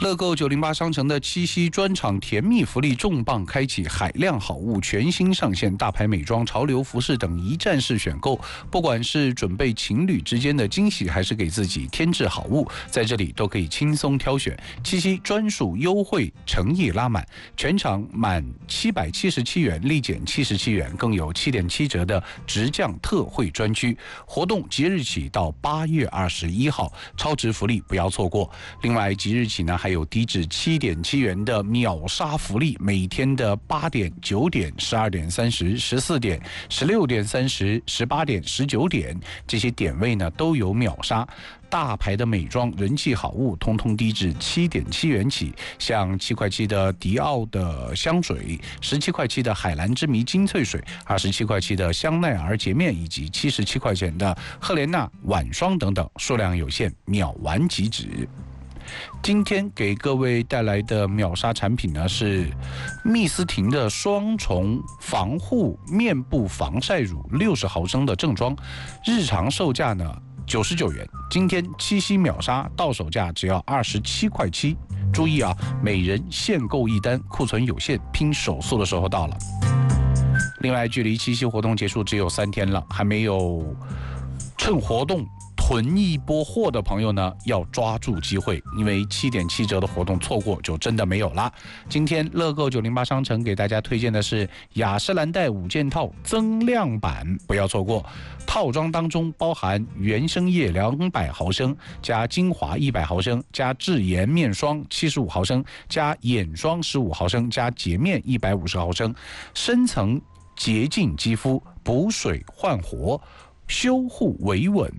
乐购908商城的七夕专场甜蜜福利重磅开启，海量好物全新上线，大牌美妆、潮流服饰等一站式选购。不管是准备情侣之间的惊喜，还是给自己添置好物，在这里都可以轻松挑选。七夕专属优惠诚意拉满，全场满777元立减77元，更有7.7折的直降特惠专区。活动即日起到8月21号，超值福利不要错过。另外，即日起呢，还有低至7.7元的秒杀福利，每天的8点、9点、12点30、14点、16点30、18点、19点这些点位呢都有秒杀。大牌的美妆人气好物通通低至7.7元起，像7块7的迪奥的香水，17块7的海蓝之谜精粹水，27块7的香奈儿洁面，以及77块钱的赫莲娜晚霜等等，数量有限，秒完即止。今天给各位带来的秒杀产品呢是蜜斯婷的双重防护面部防晒乳60毫升的正装，日常售价呢99元，今天七夕秒杀，到手价只要27块7。注意啊，每人限购一单，库存有限，拼手速的时候到了。另外，距离七夕活动结束只有3天了，还没有趁活动囤一波货的朋友呢，要抓住机会，因为7.7折的活动错过就真的没有了。今天乐购908商城给大家推荐的是雅诗兰黛5件套增量版，不要错过。套装当中包含原生液200毫升，加精华100毫升，加智颜面霜75毫升，加眼霜15毫升，加洁面150毫升，深层洁净肌肤，补水焕活，修护维稳，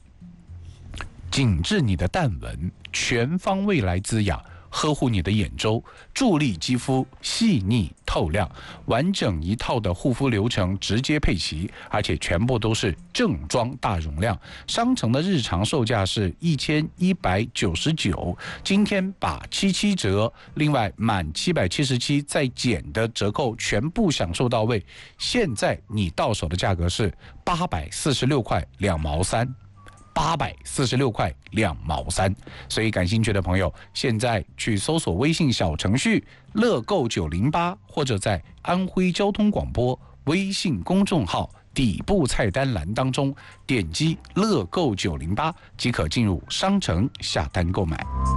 紧致你的淡纹，全方位来滋养，呵护你的眼周，助力肌肤细腻透亮。完整一套的护肤流程直接配齐，而且全部都是正装大容量。商城的日常售价是1199，今天把77折，另外满777再减的折扣全部享受到位。现在你到手的价格是846块2毛3。846块2毛3，所以感兴趣的朋友，现在去搜索微信小程序乐购908，或者在安徽交通广播微信公众号底部菜单栏当中点击乐购908，即可进入商城下单购买。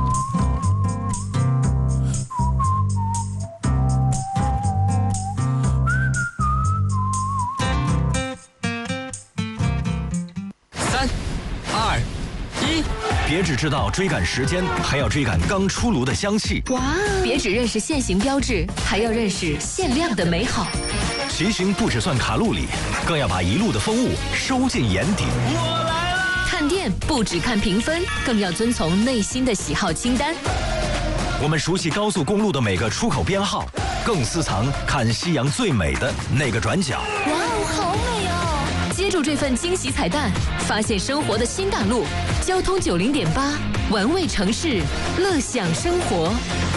别只知道追赶时间，还要追赶刚出炉的香气。 哇！别只认识限行标志，还要认识限量的美好。 骑行不只算卡路里，更要把一路的风物收进眼底。 我来了！看店不只看评分，更要遵从内心的喜好清单。 我们熟悉高速公路的每个出口编号，更私藏看夕阳最美的那个转角。 哇哦，好美哦！接住这份惊喜彩蛋，发现生活的新大陆。交通90.8，玩味城市，乐享生活。